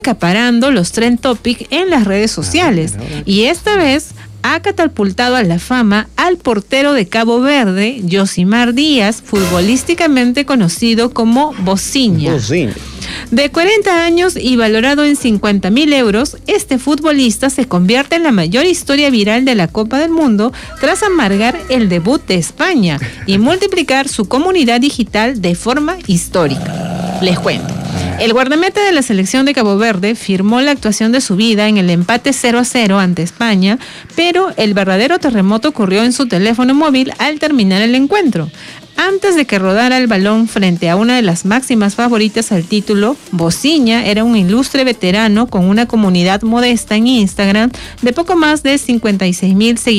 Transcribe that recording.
acaparando los trend topic en las redes sociales. Y esta vez ha catapultado a la fama al portero de Cabo Verde, Yosimar Díaz, futbolísticamente conocido como Bocinha. De 40 años y valorado en 50.000 euros, este futbolista se convierte en la mayor historia viral de la Copa del Mundo tras amargar el debut de España y multiplicar su comunidad digital de forma histórica. Les cuento. El guardameta de la selección de Cabo Verde firmó la actuación de su vida en el empate 0-0 ante España, pero el verdadero terremoto ocurrió en su teléfono móvil al terminar el encuentro. Antes de que rodara el balón frente a una de las máximas favoritas al título, Bocinha era un ilustre veterano con una comunidad modesta en Instagram de poco más de 56.000 seguidores.